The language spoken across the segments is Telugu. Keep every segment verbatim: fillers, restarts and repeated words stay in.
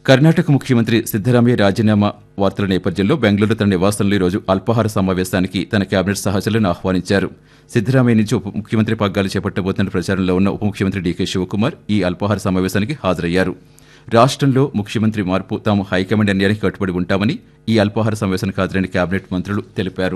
కర్ణాటక ముఖ్యమంత్రి సిద్దరామయ్య రాజీనామా వార్తల నేపథ్యంలో బెంగళూరు తన నివాసంలో ఈరోజు అల్పాహార సమావేశానికి తన కేబినెట్ సహచరులను ఆహ్వానించారు. సిద్దరామయ్య నుంచి ఉప ముఖ్యమంత్రి పగ్గాలు చేపట్టబోతున్న ప్రచారంలో ఉన్న ఉప ముఖ్యమంత్రి డీకే శివకుమార్ ఈ అల్పాహార సమావేశానికి హాజరయ్యారు. రాష్ట్రంలో ముఖ్యమంత్రి మార్పు తాము హైకమాండ్ నిర్ణయానికి కట్టుబడి ఉంటామని ఈ అల్పాహార సమావేశానికి హాజరైన కేబినెట్ మంత్రులు తెలిపారు.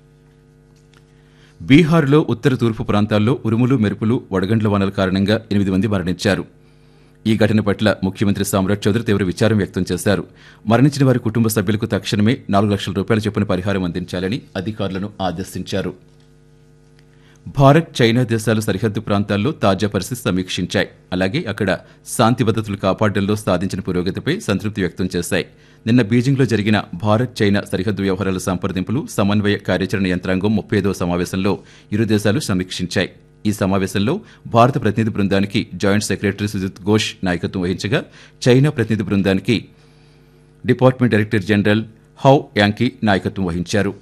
బీహార్లో ఉత్తర తూర్పు ప్రాంతాల్లో ఉరుములు మెరుపులు వడగండ్ల వానల కారణంగా ఎనిమిది మంది మరణించారు. ఈ ఘటన పట్ల ముఖ్యమంత్రి సామ్రాట్ చౌదరి తీవ్ర విచారం వ్యక్తం చేశారు. మరణించిన వారి కుటుంబ సభ్యులకు తక్షణమే నాలుగు లక్షల రూపాయల చొప్పున పరిహారం అందించాలని అధికారులను ఆదేశించారు. భారత్ చైనా దేశాల సరిహద్దు ప్రాంతాల్లో తాజా పరిస్థితి సమీక్షించాయి. అలాగే అక్కడ శాంతి భద్రతలు కాపాడడంలో సాధించిన పురోగతిపై సంతృప్తి వ్యక్తం చేశాయి. నిన్న బీజింగ్లో జరిగిన భారత్ చైనా సరిహద్దు వ్యవహారాల సంప్రదింపులు సమన్వయ కార్యాచరణ యంత్రాంగం ముప్పై ఐదవ సమావేశంలో ఇరు దేశాలు సమీక్షించాయి. ఈ సమావేశంలో భారత ప్రతినిధి బృందానికి జాయింట్ సెక్రటరీ సుజిత్ ఘోష్ నాయకత్వం వహించగా చైనా ప్రతినిధి బృందానికి department director general how Yankee నాయకత్వం వహించారు.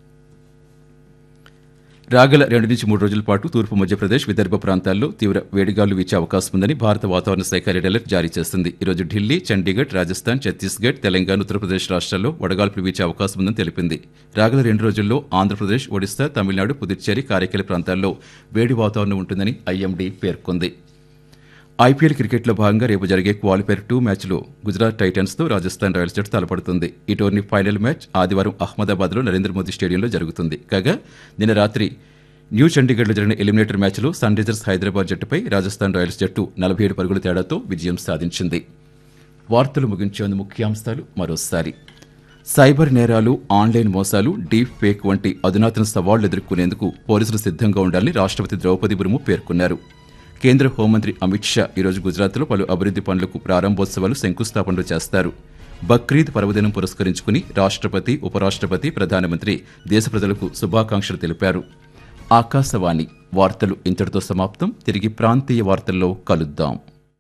రాగల రెండు నుంచి మూడు రోజుల పాటు తూర్పు మధ్యప్రదేశ్ విదర్భ ప్రాంతాల్లో తీవ్ర వేడిగాలు వీచే అవకాశం ఉందని భారత వాతావరణ శాఖ రెడ్ అలర్ట్ జారీ చేసింది. ఈరోజు ఢిల్లీ, చండీగఢ్, రాజస్థాన్, ఛత్తీస్గఢ్, తెలంగాణ, ఉత్తరప్రదేశ్ రాష్ట్రాల్లో వడగాల్పులు వీచే అవకాశం ఉందని తెలిపింది. రాగల రెండు రోజుల్లో ఆంధ్రప్రదేశ్, ఒడిశా, తమిళనాడు, పుదుచ్చేరి, కారైకల ప్రాంతాల్లో వేడి వాతావరణం ఉంటుందని ఐఎండీ పేర్కొంది. ఐపీఎల్ క్రికెట్లో భాగంగా రేపు జరిగే క్వాలిఫైర్ టూ మ్యాచ్లో గుజరాత్ టైటన్స్తో రాజస్థాన్ రాయల్స్ జట్టు తలపడుతుంది. ఈ టోర్నీ ఫైనల్ మ్యాచ్ ఆదివారం అహ్మదాబాద్లో నరేంద్ర మోదీ స్టేడియంలో జరుగుతుంది. కాగా నిన్న రాత్రి న్యూ చండీగఢ్లో జరిగిన ఎలిమినేటర్ మ్యాచ్లో sun Risers Hyderabad జట్టుపై Rajasthan Royals జట్టు నలభై ఏడు పరుగుల తేడాతో విజయం సాధించింది. వార్తలు ముగించేందుకు ముఖ్యాంశాలు మరోసారి. సైబర్ నేరాలు, ఆన్లైన్ మోసాలు, డీప్ ఫేక్ వంటి అధునాతన సవాళ్లు ఎదుర్కొనేందుకు పోలీసులు సిద్ధంగా ఉండాలని రాష్ట్రపతి ద్రౌపది ముర్ము పేర్కొన్నారు. కేంద్ర హోంమంత్రి అమిత్ షా ఈరోజు గుజరాత్లో పలు అభివృద్ది పనులకు ప్రారంభోత్సవాలు, శంకుస్థాపనలు చేస్తారు. బక్రీద్ పర్వదినం పురస్కరించుకుని రాష్ట్రపతి, ఉపరాష్ట్రపతి, ప్రధానమంత్రి దేశ ప్రజలకు శుభాకాంక్షలు తెలిపారు. ఆకాశవాణి వార్తలు ఇంతటితో సమాప్తం. తిరిగి ప్రాంతీయ వార్తల్లో కలుద్దాం.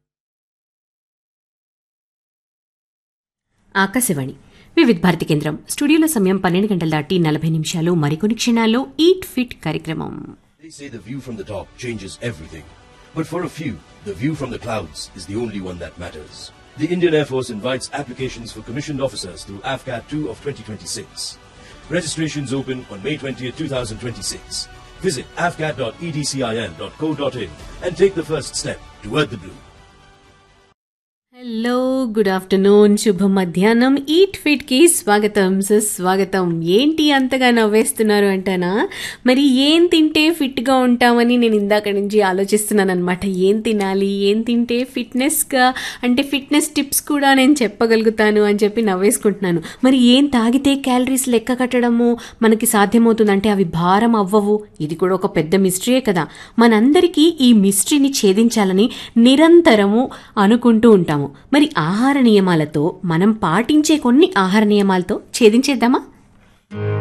ఆకాశవాణి వివిధ భారతి కేంద్రం స్టూడియోలో సమయం పన్నెండు గంటల దాటి నలభై నిమిషాలు. మరికొన్ని క్షణాల్లో ఈట్ ఫిట్ కార్యక్రమం. They say the view from the top changes everything. But for a few, the view from the clouds is the only one that matters. The Indian Air Force invites applications for commissioned officers through A F C A T two of twenty twenty-six. Registrations open on May twentieth, twenty twenty-six. Visit a f c a t dot e d c i l dot co dot in and take the first step toward the blue. Hello, good afternoon, శుభ మధ్యాహ్నం. ఈట్ ఫిట్ కి స్వాగతం, సుస్వాగతం. ఏంటి అంతగా నవ్వేస్తున్నారు అంటానా? మరి ఏం తింటే ఫిట్ గా ఉంటామని నేను ఇందాక నుంచి ఆలోచిస్తున్నాను అనమాట. ఏం తినాలి, ఏం తింటే ఫిట్నెస్ గా అంటే ఫిట్నెస్ టిప్స్ కూడా నేను చెప్పగలుగుతాను అని చెప్పి నవ్వేసుకుంటున్నాను. మరి ఏం తాగితే క్యాలరీస్ లెక్క కట్టడము మనకి సాధ్యమవుతుందంటే అవి భారం అవ్వవు. ఇది కూడా ఒక పెద్ద మిస్టరీయే కదా. మనందరికీ ఈ మిస్టరీని ఛేదించాలని నిరంతరము అనుకుంటూ ఉంటాము. మరి ఆహార నియమాలతో మనం పాటించే కొన్ని ఆహార నియమాలతో ఛేదించేద్దామా?